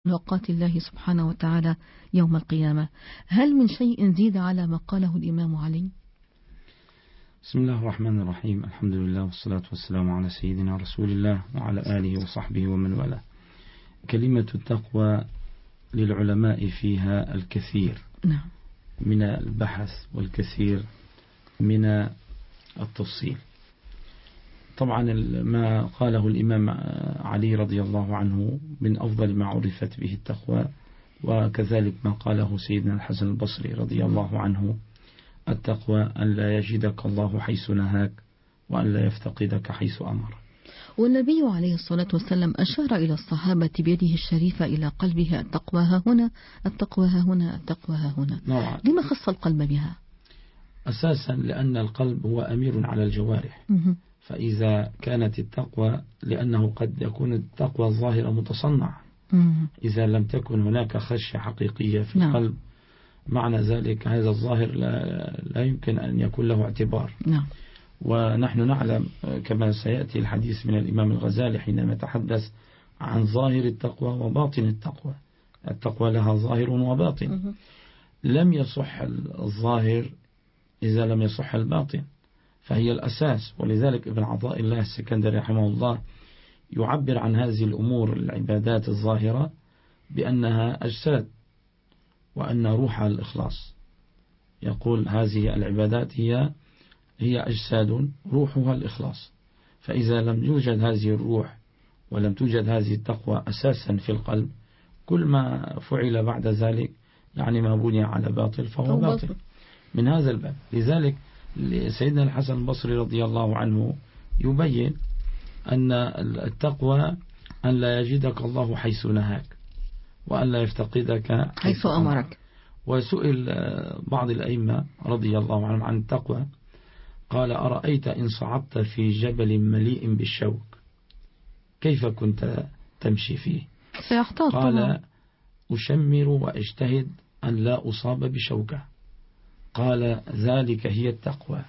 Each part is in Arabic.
ملاقاة الله سبحانه وتعالى يوم القيامة. هل من شيء زيد على ما قاله الإمام علي؟ بسم الله الرحمن الرحيم. الحمد لله والصلاة والسلام على سيدنا رسول الله وعلى آله وصحبه ومن والاه. كلمة التقوى للعلماء فيها الكثير من البحث والكثير من التفصيل. طبعا ما قاله الإمام علي رضي الله عنه من أفضل ما عرفت به التقوى، وكذلك ما قاله سيدنا الحسن البصري رضي الله عنه: التقوى أن لا يجدك الله حيث نهاك وأن لا يفتقدك حيث أمر. والنبي عليه الصلاة والسلام أشار إلى الصحابة بيده الشريفة إلى قلبها: التقوى ها هنا، التقوى ها هنا، التقوى ها هنا. لما خص القلب بها؟ أساسا لأن القلب هو أمير على الجوارح. فإذا كانت التقوى، لأنه قد يكون التقوى الظاهرة متصنعة، إذا لم تكن هناك خشية حقيقية في القلب، معنى ذلك هذا الظاهر لا يمكن أن يكون له اعتبار. ونحن نعلم كما سيأتي الحديث من الإمام الغزالي حينما يتحدث عن ظاهر التقوى وباطن التقوى. التقوى لها ظاهر وباطن. لم يصح الظاهر إذا لم يصح الباطن، فهي الأساس. ولذلك ابن عطاء الله السكندري رحمه الله يعبر عن هذه الأمور العبادات الظاهرة بأنها أجساد، وأن روحها الإخلاص. يقول هذه العبادات هي أجساد روحها الإخلاص. فإذا لم يوجد هذه الروح ولم توجد هذه التقوى أساسا في القلب، كل ما فعل بعد ذلك يعني ما بني على باطل فهو باطل. من هذا الباب لذلك سيدنا الحسن البصري رضي الله عنه يبين أن التقوى أن لا يجدك الله حيث نهاك وأن لا يفتقدك حيث أمرك. وسئل بعض الأئمة رضي الله عنهم عن التقوى، قال: أرأيت إن صعدت في جبل مليء بالشوك كيف كنت تمشي فيه؟ قال: أشمر وأجتهد أن لا أصاب بشوكة. قال: ذلك هي التقوى،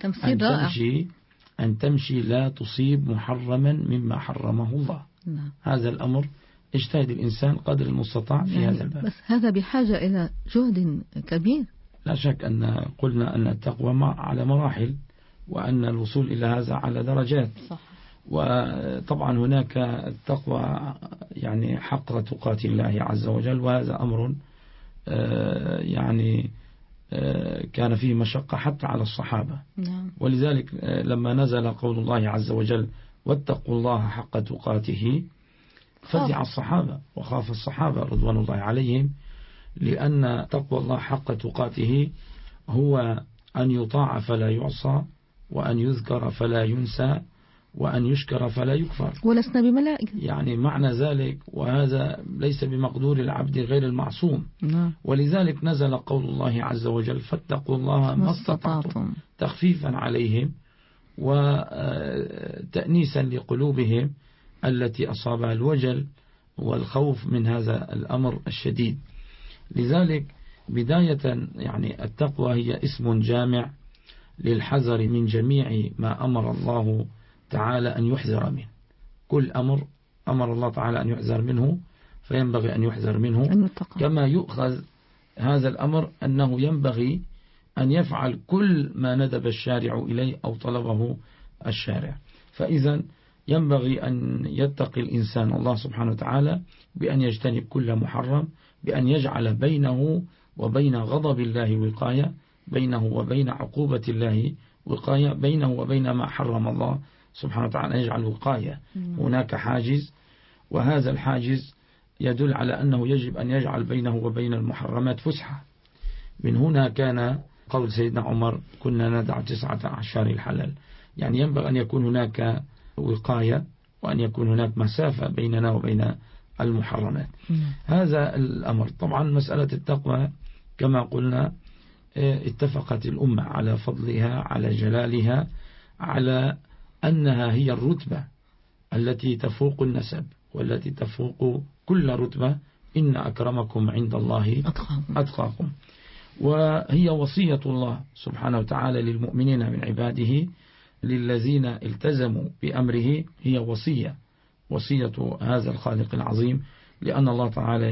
أن تمشي لا تصيب محرما مما حرمه الله. هذا الأمر اجتهد الإنسان قدر المستطاع في هذا الباب. بس هذا بحاجة إلى جهد كبير. لا شك أن قلنا أن التقوى على مراحل، وأن الوصول إلى هذا على درجات. صح. وطبعا هناك التقوى يعني حق تقات الله عز وجل، وهذا أمر يعني كان فيه مشقة حتى على الصحابة. ولذلك لما نزل قول الله عز وجل: واتقوا الله حق تقاته، فزع الصحابة وخاف الصحابة رضوان الله عليهم، لأن تقوى الله حق تقاته هو أن يطاع فلا يعصى، وأن يذكر فلا ينسى، وأن يشكر فلا يكفر. ولسنا بملائكة، يعني معنى ذلك، وهذا ليس بمقدور العبد غير المعصوم. ولذلك نزل قول الله عز وجل: فاتقوا الله ما استطعتم، تخفيفا عليهم وتأنيسا لقلوبهم التي أصابها الوجل والخوف من هذا الأمر الشديد. لذلك بداية يعني التقوى هي اسم جامع للحذر من جميع ما أمر الله تعالى أن يحذر منه. كل أمر الله تعالى أن يحذر منه فينبغي أن يحذر منه، كما يؤخذ هذا الأمر أنه ينبغي أن يفعل كل ما ندب الشارع إليه أو طلبه الشارع. فإذا ينبغي أن يتقي الإنسان الله سبحانه وتعالى بأن يجتنب كل محرم، بأن يجعل بينه وبين غضب الله وقاية، بينه وبين عقوبة الله وقاية، بينه وبين ما حرم الله سبحانه وتعالى يجعل وقاية. هناك حاجز، وهذا الحاجز يدل على أنه يجب أن يجعل بينه وبين المحرمات فسحة. من هنا كان قول سيدنا عمر: كنا ندع 19 الحلال. يعني ينبغي أن يكون هناك وقاية، وأن يكون هناك مسافة بيننا وبين المحرمات. هذا الأمر. طبعا مسألة التقوى كما قلنا اتفقت الأمة على فضلها، على جلالها، على أنها هي الرتبة التي تفوق النسب والتي تفوق كل رتبة. إن أكرمكم عند الله أتقاكم. وهي وصية الله سبحانه وتعالى للمؤمنين من عباده للذين التزموا بأمره. هي وصية هذا الخالق العظيم لأن الله تعالى